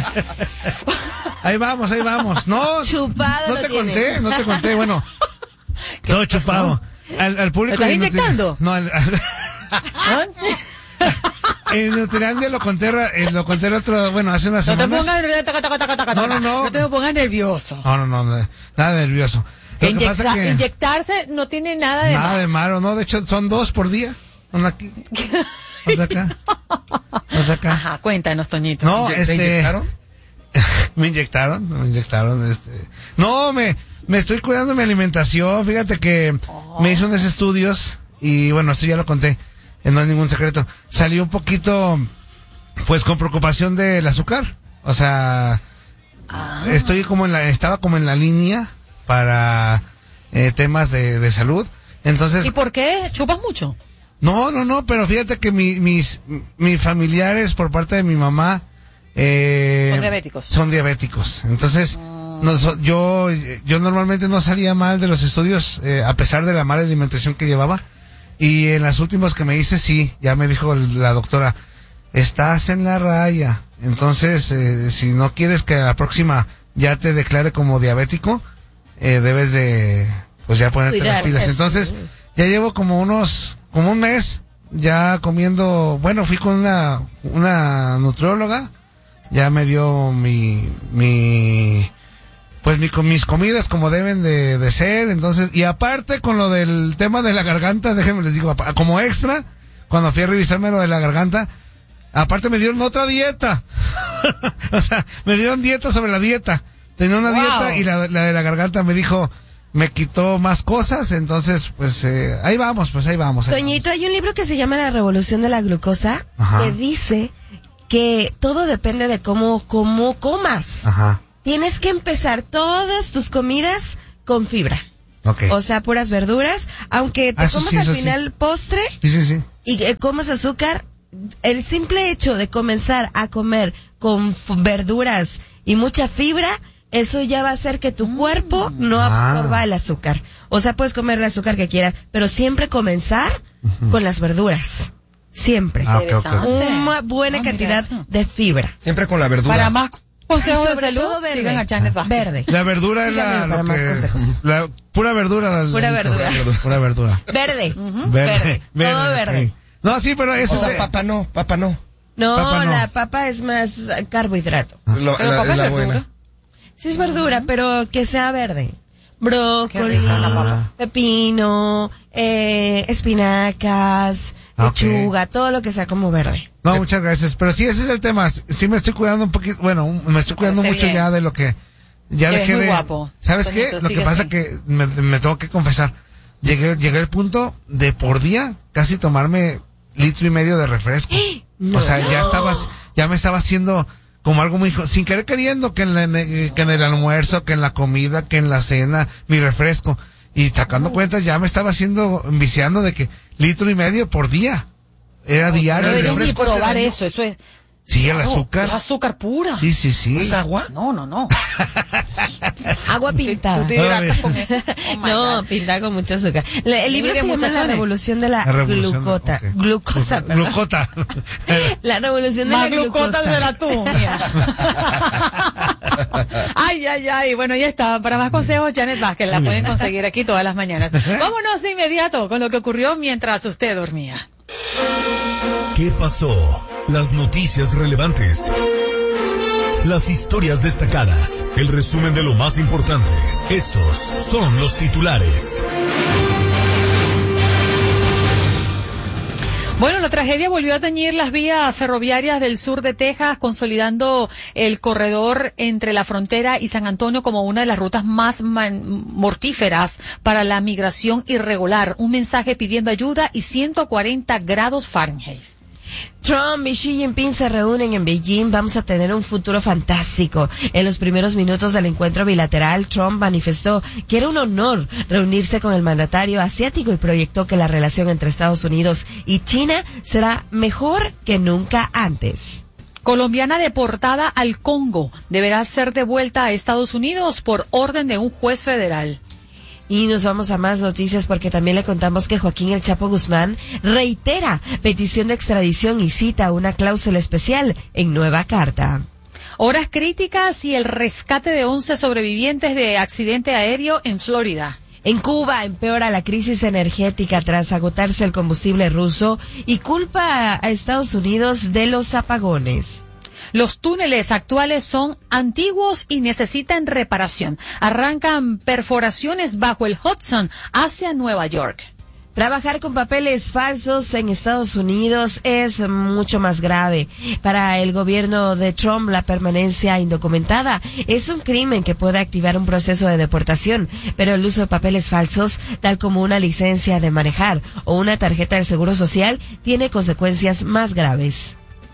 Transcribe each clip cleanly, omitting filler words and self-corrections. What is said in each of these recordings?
Ahí vamos. No, chupado no te conté, bueno. Todo chupado. Al público. ¿Estás inyectando? No, en Nutrilandia lo conté el otro, bueno, hace unas semanas. No te pongas nervioso. No, nada nervioso. Inyectarse no tiene nada de nada de malo, no, de hecho son 2 por día. Una aquí, otra acá. Ajá, cuéntanos, Toñito. No, ¿Te inyectaron? me inyectaron. No, me estoy cuidando mi alimentación. Fíjate que me hice unos estudios y bueno, esto ya lo conté, no es ningún secreto. Salí un poquito, pues, con preocupación del azúcar. O sea, estaba como en la línea para temas de salud. Entonces. ¿Y por qué? ¿Chupas mucho? No, pero fíjate que mis familiares por parte de mi mamá son diabéticos. Entonces, yo normalmente no salía mal de los estudios, a pesar de la mala alimentación que llevaba. Y en las últimas que me hice, sí, ya me dijo la doctora, estás en la raya. Entonces, si no quieres que a la próxima ya te declare como diabético, debes de, pues, ya ponerte las pilas. Entonces, ya llevo como un mes ya comiendo. Bueno, fui con una nutrióloga, ya me dio mis comidas como deben de ser. Entonces, y aparte con lo del tema de la garganta, déjenme les digo, como extra, cuando fui a revisarme lo de la garganta, aparte me dieron otra dieta. O sea, me dieron dieta sobre la dieta. Tenía una dieta y la de la garganta me dijo, me quitó más cosas. Entonces, pues, ahí vamos. Toñito, hay un libro que se llama La Revolución de la Glucosa. Ajá. Que dice que todo depende de cómo comas. Ajá. Tienes que empezar todas tus comidas con fibra. Okay. O sea, puras verduras, aunque te comas al final postre sí. Y comas azúcar, el simple hecho de comenzar a comer con verduras y mucha fibra, eso ya va a hacer que tu cuerpo no absorba el azúcar. O sea, puedes comer el azúcar que quieras, pero siempre comenzar con las verduras. Siempre. Okay. Una buena cantidad de fibra. Siempre con la verdura. Para más consejos de sobre salud, todo verde. sigan a Janet Vázquez. Verde. La verdura es para más consejos. la pura verdura. Pura verdura. Pura verdura. Verde. Verde. Todo verde. Okay. No, sí, pero eso. O sea, papa no. No, Papa no. la papa es más carbohidrato. La buena. Sí es verdura, pero que sea verde. Brócoli, pepino, espinacas, lechuga, todo lo que sea como verde. No, muchas gracias. Pero sí, ese es el tema. Sí me estoy cuidando un poquito. Bueno, me estoy cuidando mucho bien. Ya de lo que. Ya dejé muy de. Guapo. ¿Sabes qué? Lo que pasa es que me tengo que confesar. Llegué al punto de por día casi tomarme 1.5 litros de refresco. O sea, ya me estaba haciendo como algo muy, sin querer queriendo, que en el almuerzo, que en la comida, que en la cena, mi refresco. Y sacando cuentas, ya me estaba viciando de que 1.5 litros por día. Era diario. No deberían probar eso es. Sí, el azúcar. Es azúcar pura. Sí. ¿Es agua? No. Agua pintada. ¿Tú te hidratas con eso? No, pintada con mucho azúcar. El libro se llama La Revolución de la Glucota. Okay. Glucosa. Glucota. La Revolución de la Glucosa. Más glucota de la tú, mira. Ay. Bueno, ya está. Para más consejos, Janet Vázquez la pueden conseguir aquí todas las mañanas. Vámonos de inmediato con lo que ocurrió mientras usted dormía. ¿Qué pasó? Las noticias relevantes. Las historias destacadas. El resumen de lo más importante. Estos son los titulares. Bueno, la tragedia volvió a teñir las vías ferroviarias del sur de Texas, consolidando el corredor entre la frontera y San Antonio como una de las rutas más mortíferas para la migración irregular. Un mensaje pidiendo ayuda y 140 grados Fahrenheit. Trump y Xi Jinping se reúnen en Beijing. Vamos a tener un futuro fantástico. En los primeros minutos del encuentro bilateral, Trump manifestó que era un honor reunirse con el mandatario asiático y proyectó que la relación entre Estados Unidos y China será mejor que nunca antes. Colombiana deportada al Congo deberá ser devuelta a Estados Unidos por orden de un juez federal. Y nos vamos a más noticias porque también le contamos que Joaquín El Chapo Guzmán reitera petición de extradición y cita una cláusula especial en nueva carta. Horas críticas y el rescate de 11 sobrevivientes de accidente aéreo en Florida. En Cuba empeora la crisis energética tras agotarse el combustible ruso y culpa a Estados Unidos de los apagones. Los túneles actuales son antiguos y necesitan reparación. Arrancan perforaciones bajo el Hudson hacia Nueva York. Trabajar con papeles falsos en Estados Unidos es mucho más grave. Para el gobierno de Trump, la permanencia indocumentada es un crimen que puede activar un proceso de deportación, pero el uso de papeles falsos, tal como una licencia de manejar o una tarjeta del Seguro Social, tiene consecuencias más graves.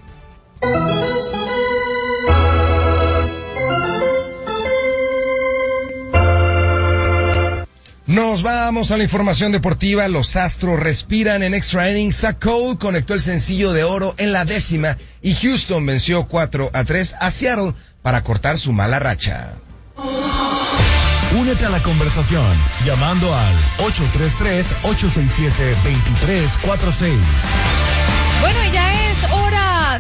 Nos vamos a la información deportiva. Los Astros respiran en extra innings. Zach Cole conectó el sencillo de oro en la 10ª y Houston venció 4-3 a Seattle para cortar su mala racha. Únete a la conversación llamando al 833-867-2346. Bueno, y ya es hora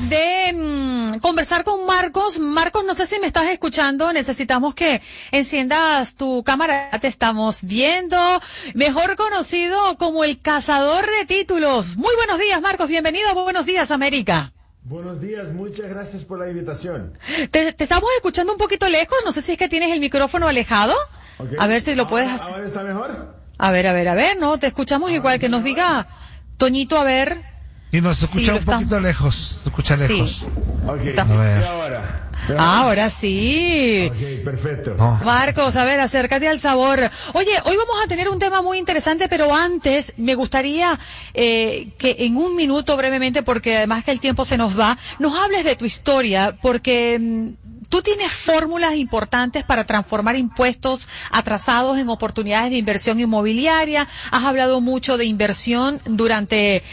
de conversar con Marcos. Marcos, no sé si me estás escuchando. Necesitamos que enciendas tu cámara. Te estamos viendo. Mejor conocido como el cazador de títulos. Muy buenos días, Marcos. Bienvenido. Buenos días, América. Buenos días. Muchas gracias por la invitación. Te estamos escuchando un poquito lejos. No sé si es que tienes el micrófono alejado. Okay. A ver si lo puedes hacer. ¿Ahora está mejor? A ver. No, te escuchamos igual. Que nos diga Toñito, a ver. Y nos escucha un poquito lejos. Se escucha lejos. Sí. Ok, A ver. ¿y ahora? Ahora sí. Ok, perfecto. No. Marcos, a ver, acércate al sabor. Oye, hoy vamos a tener un tema muy interesante, pero antes me gustaría que en un minuto brevemente, porque además que el tiempo se nos va, nos hables de tu historia, porque tú tienes fórmulas importantes para transformar impuestos atrasados en oportunidades de inversión inmobiliaria. Has hablado mucho de inversión de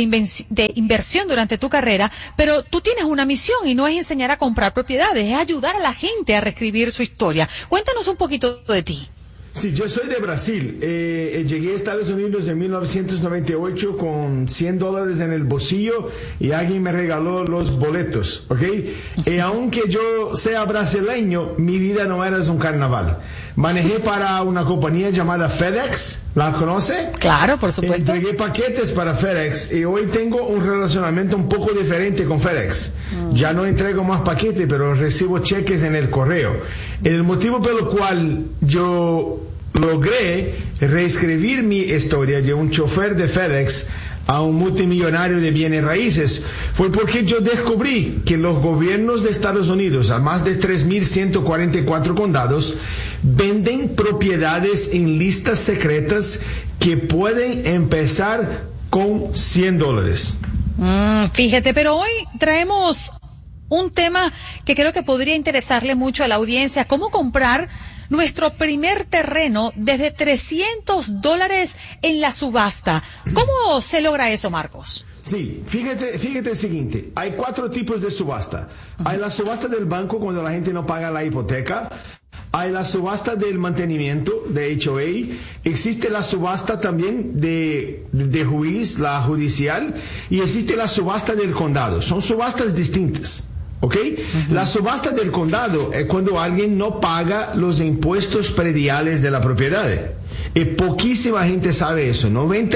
inversión durante tu carrera, pero tú tienes una misión y no es enseñar a comprar propiedades, es ayudar a la gente a reescribir su historia. Cuéntanos un poquito de ti. Sí, yo soy de Brasil. Llegué a Estados Unidos en 1998 con $100 en el bolsillo y alguien me regaló los boletos, ¿ok? Y aunque yo sea brasileño, mi vida no era un carnaval. Manejé para una compañía llamada FedEx, ¿la conoce? Claro, por supuesto. Entregué paquetes para FedEx y hoy tengo un relacionamiento un poco diferente con FedEx. Ya no entrego más paquetes, pero recibo cheques en el correo. El motivo por el cual yo logré reescribir mi historia de un chofer de FedEx a un multimillonario de bienes raíces fue porque yo descubrí que los gobiernos de Estados Unidos, a más de 3.144 condados, venden propiedades en listas secretas que pueden empezar con $100. Fíjate, pero hoy traemos un tema que creo que podría interesarle mucho a la audiencia: cómo comprar nuestro primer terreno desde $300 en la subasta. ¿Cómo se logra eso, Marcos? Sí, fíjate el siguiente, hay 4 tipos de subasta. Hay la subasta del banco cuando la gente no paga la hipoteca. Hay la subasta del mantenimiento, de HOA. Existe la subasta también de juiz, la judicial. Y existe la subasta del condado. Son subastas distintas. ¿Ok? La subasta del condado es cuando alguien no paga los impuestos prediales de la propiedad. Y poquísima gente sabe eso.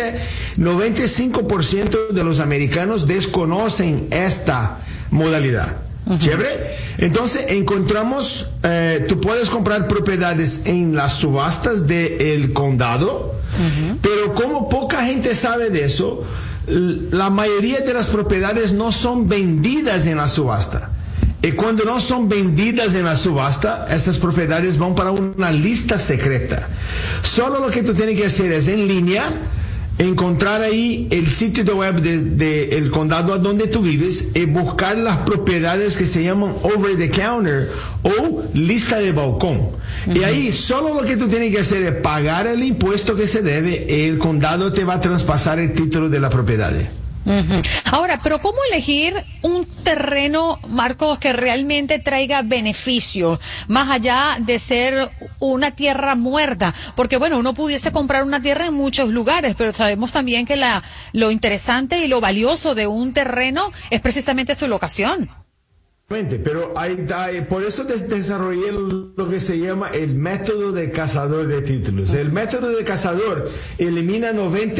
95% de los americanos desconocen esta modalidad. ¿Chévere? Entonces encontramos, tú puedes comprar propiedades en las subastas del condado, pero como poca gente sabe de eso, la mayoría de las propiedades no son vendidas en la subasta. Y cuando no son vendidas en la subasta, estas propiedades van para una lista secreta. Solo lo que tú tienes que hacer es en línea, encontrar ahí el sitio de web del condado a donde tú vives y buscar las propiedades que se llaman over the counter o lista de balcón. Y ahí solo lo que tú tienes que hacer es pagar el impuesto que se debe y el condado te va a traspasar el título de la propiedad. Ahora, pero ¿cómo elegir un terreno, Marcos, que realmente traiga beneficio, más allá de ser una tierra muerta? Porque bueno, uno pudiese comprar una tierra en muchos lugares, pero sabemos también que lo interesante y lo valioso de un terreno es precisamente su locación. Pero por eso desarrollé lo que se llama el método de cazador de títulos. El método de cazador elimina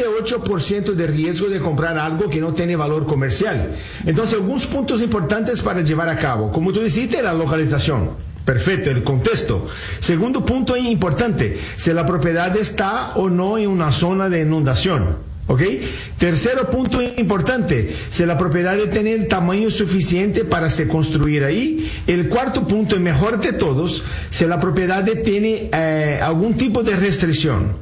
98% de riesgo de comprar algo que no tiene valor comercial. Entonces, algunos puntos importantes para llevar a cabo. Como tú dijiste, la localización. Perfecto, el contexto. Segundo punto importante, si la propiedad está o no en una zona de inundación. ¿Ok? Tercero punto importante, si la propiedad tiene el tamaño suficiente para se construir ahí. El cuarto punto, y mejor de todos, si la propiedad tiene algún tipo de restricción.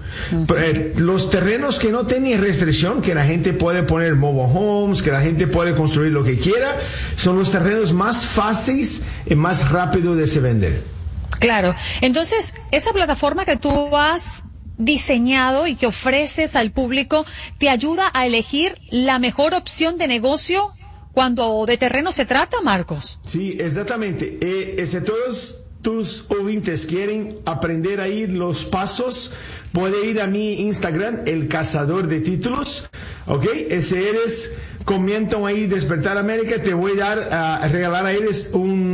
Los terrenos que no tienen restricción, que la gente puede poner mobile homes, que la gente puede construir lo que quiera, son los terrenos más fáciles y más rápidos de se vender. Claro. Entonces, esa plataforma que tú has diseñado y que ofreces al público te ayuda a elegir la mejor opción de negocio cuando de terreno se trata, Marcos. Sí, exactamente. Si todos tus oyentes quieren aprender ahí los pasos, puede ir a mi Instagram, El Cazador de Títulos. ¿Ok? Ese eres... Comentan ahí Despertar América, te voy a regalar a ellos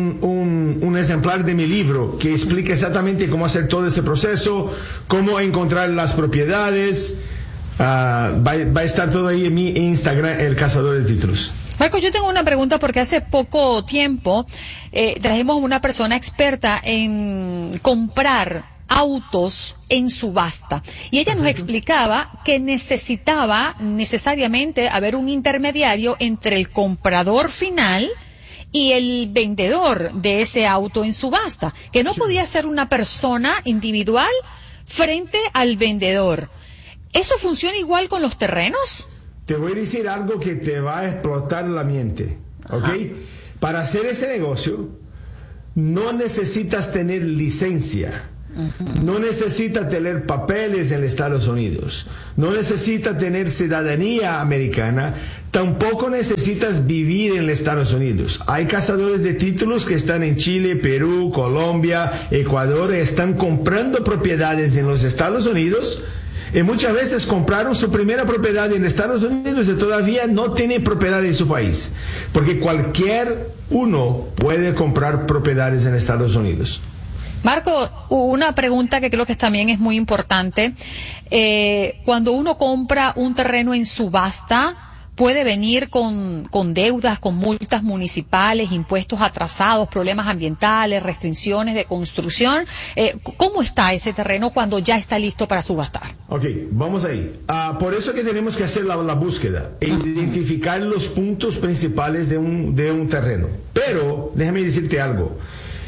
un ejemplar de mi libro que explica exactamente cómo hacer todo ese proceso, cómo encontrar las propiedades. Va a estar todo ahí en mi Instagram, El Cazador de Títulos. Marcos, yo tengo una pregunta porque hace poco tiempo trajimos una persona experta en comprar autos en subasta y ella nos explicaba que necesitaba necesariamente haber un intermediario entre el comprador final y el vendedor de ese auto en subasta, que no podía ser una persona individual frente al vendedor. ¿Eso funciona igual con los terrenos? Te voy a decir algo que te va a explotar la mente, ¿ok? Para hacer ese negocio no necesitas tener licencia. No necesita tener papeles en Estados Unidos, no necesita tener ciudadanía americana, tampoco necesitas vivir en Estados Unidos. Hay cazadores de títulos que están en Chile, Perú, Colombia, Ecuador, están comprando propiedades en los Estados Unidos y muchas veces compraron su primera propiedad en Estados Unidos y todavía no tienen propiedad en su país, porque cualquier uno puede comprar propiedades en Estados Unidos. Marco, una pregunta que creo que también es muy importante. Cuando uno compra un terreno en subasta, puede venir con deudas, con multas municipales, impuestos atrasados, problemas ambientales, restricciones de construcción. ¿Cómo está ese terreno cuando ya está listo para subastar? Ok, vamos ahí. Por eso que tenemos que hacer la búsqueda e identificar los puntos principales de un terreno. Pero, déjame decirte algo.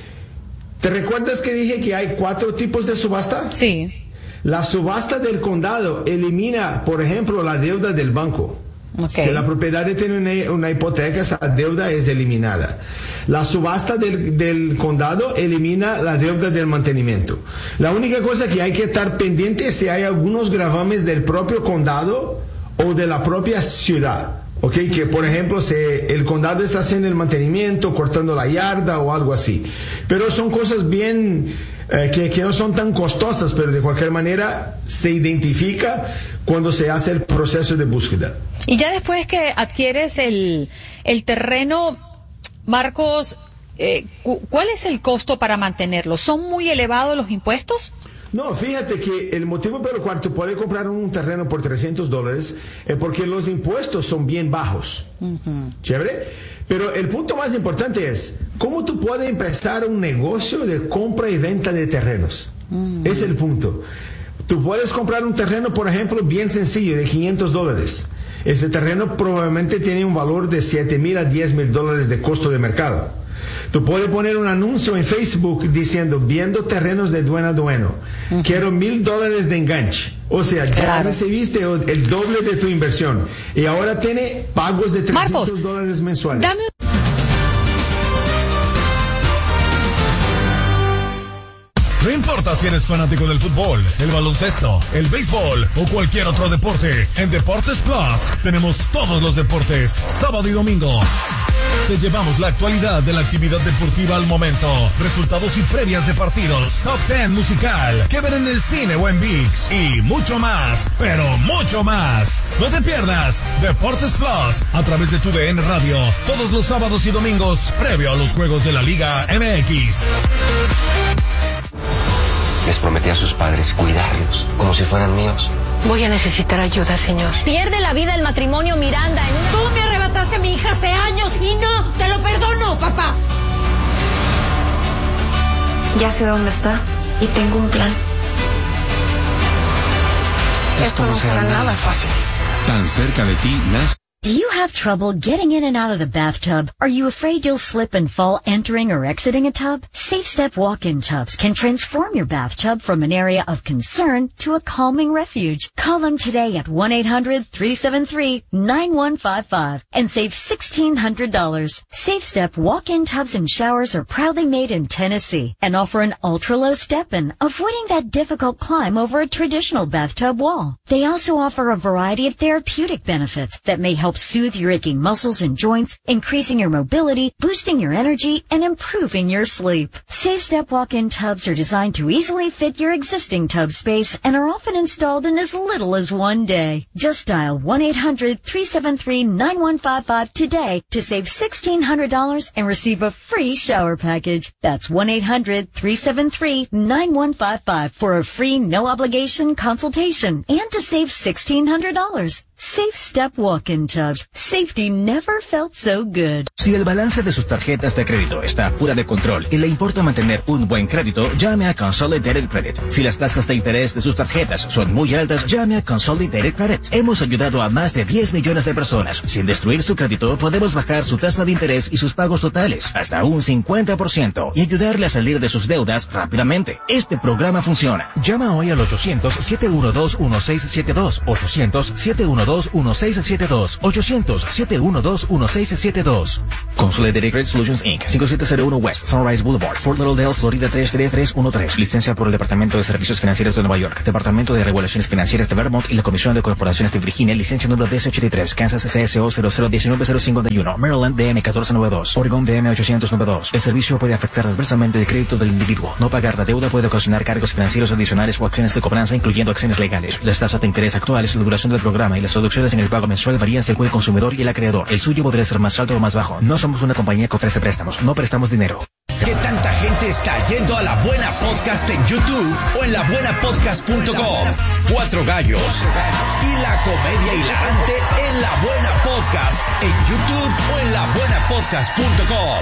¿Te recuerdas que dije que hay 4 tipos de subasta? Sí. La subasta del condado elimina, por ejemplo, la deuda del banco. Okay. Si la propiedad tiene una hipoteca, esa deuda es eliminada. La subasta del condado elimina la deuda del mantenimiento. La única cosa que hay que estar pendiente es si hay algunos gravames del propio condado o de la propia ciudad. Okay, que por ejemplo si el condado está haciendo el mantenimiento, cortando la yarda o algo así, pero son cosas bien que no son tan costosas, pero de cualquier manera se identifica cuando se hace el proceso de búsqueda. Y ya después que adquieres el terreno, Marcos, ¿cuál es el costo para mantenerlo? ¿Son muy elevados los impuestos? No, fíjate que el motivo por el cual tú puedes comprar un terreno por $300 es porque los impuestos son bien bajos. ¿Chévere? Pero el punto más importante es, ¿cómo tú puedes empezar un negocio de compra y venta de terrenos? Es el punto. Tú puedes comprar un terreno, por ejemplo, bien sencillo, de $500. Ese terreno probablemente tiene un valor de $7,000 a $10,000 de costo de mercado. Tú puedes poner un anuncio en Facebook diciendo, viendo terrenos de dueno a dueno, quiero $1,000 de enganche. O sea, ya recibiste el doble de tu inversión. Y ahora tiene pagos de $300 Marcos, mensuales. No importa si eres fanático del fútbol, el baloncesto, el béisbol o cualquier otro deporte, en Deportes Plus tenemos todos los deportes, sábado y domingo. Te llevamos la actualidad de la actividad deportiva al momento, resultados y previas de partidos, top 10 musical, que ver en el cine o en ViX y mucho más, pero mucho más. No te pierdas Deportes Plus a través de tu DN Radio todos los sábados y domingos previo a los juegos de la Liga MX. Les prometí a sus padres cuidarlos como si fueran míos. Voy a necesitar ayuda, señor. Pierde la vida el matrimonio Miranda en una... Tú me arrebataste a mi hija hace años y no, te lo perdono, papá. Ya sé dónde está y tengo un plan. Esto no será nada fácil. Tan cerca de ti, nace. Do you have trouble getting in and out of the bathtub? Are you afraid you'll slip and fall entering or exiting a tub? Safe Step walk-in tubs can transform your bathtub from an area of concern to a calming refuge. Call them today at 1-800-373-9155 and save $1,600. Safe Step walk-in tubs and showers are proudly made in Tennessee and offer an ultra-low step-in, avoiding that difficult climb over a traditional bathtub wall. They also offer a variety of therapeutic benefits that may help soothe your aching muscles and joints, increasing your mobility, boosting your energy, and improving your sleep. Safe Step walk-in tubs are designed to easily fit your existing tub space and are often installed in as little as one day. Just dial 1-800-373-9155 today to save $1,600 and receive a free shower package. That's 1-800-373-9155 for a free no-obligation consultation and to save $1,600. Safe Step walk-in tubs. Safety never felt so good. Si el balance de sus tarjetas de crédito está fuera de control y le importa mantener un buen crédito, llame a Consolidated Credit. Si las tasas de interés de sus tarjetas son muy altas, llame a Consolidated Credit. Hemos ayudado a más de 10 millones de personas. Sin destruir su crédito, podemos bajar su tasa de interés y sus pagos totales hasta un 50% y ayudarle a salir de sus deudas rápidamente. Este programa funciona. Llama hoy al 800-712-1672. 800-712-1672. 800-712-1672. Consolidated Credit Solutions Inc. 5701 West Sunrise Boulevard, Fort Lauderdale, Florida 33313. Licencia por el Departamento de Servicios Financieros de Nueva York, Departamento de Regulaciones Financieras de Vermont y la Comisión de Corporaciones de Virginia. Licencia número 1083. Kansas CSO 0019051. Maryland DM 1492. Oregon DM 892. El servicio puede afectar adversamente el crédito del individuo. No pagar la deuda puede ocasionar cargos financieros adicionales o acciones de cobranza, incluyendo acciones legales. Las tasas de interés actuales, la duración del programa y las reducciones en el pago mensual varían según el consumidor y el acreedor. El suyo podría ser más alto o más bajo. No somos una compañía que ofrece préstamos. No prestamos dinero. ¿Qué tanta gente está yendo a La Buena Podcast en YouTube o en labuenapodcast.com? Cuatro gallos y la comedia hilarante en La Buena Podcast en YouTube o en labuenapodcast.com.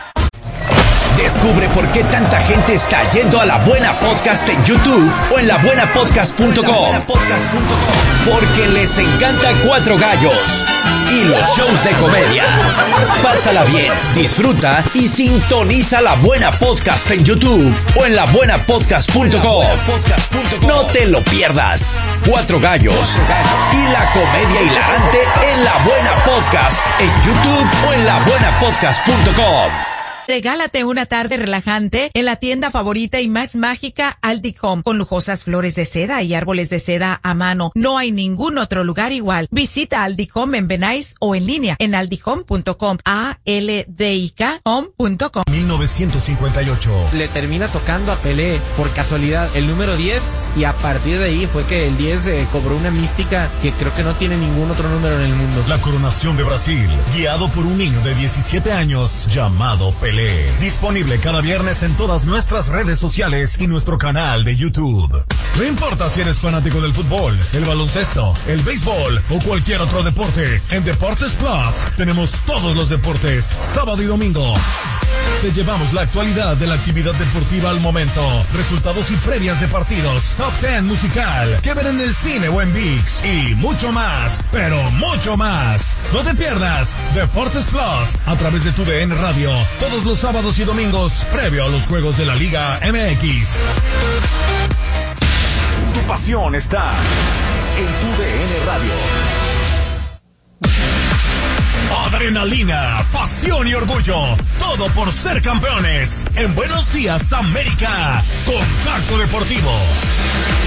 Descubre por qué tanta gente está yendo a La Buena Podcast en YouTube o en labuenapodcast.com. Porque les encanta Cuatro Gallos y los shows de comedia. Pásala bien, disfruta y sintoniza La Buena Podcast en YouTube o en labuenapodcast.com. No te lo pierdas. Cuatro Gallos y la comedia hilarante en La Buena Podcast en YouTube o en labuenapodcast.com. Regálate una tarde relajante en la tienda favorita y más mágica Aldi Home, con lujosas flores de seda y árboles de seda a mano. No hay ningún otro lugar igual. Visita Aldi Home en Benais o en línea en aldihome.com. ALDIK-home.com. 1958. Le termina tocando a Pelé por casualidad el número 10 y a partir de ahí fue que el 10 cobró una mística que creo que no tiene ningún otro número en el mundo. La coronación de Brasil, guiado por un niño de 17 años llamado Pelé. Disponible cada viernes en todas nuestras redes sociales y nuestro canal de YouTube. No importa si eres fanático del fútbol, el baloncesto, el béisbol o cualquier otro deporte, en Deportes Plus tenemos todos los deportes, sábado y domingo. Te llevamos la actualidad de la actividad deportiva al momento, resultados y previas de partidos, top 10 musical, que ver en el cine o en ViX y mucho más, pero mucho más. No te pierdas Deportes Plus a través de tu DN Radio todos los sábados y domingos previo a los juegos de la Liga MX. Tu pasión está en tu DN Radio. Adrenalina, pasión y orgullo, todo por ser campeones. En Buenos Días, América, Contacto Deportivo.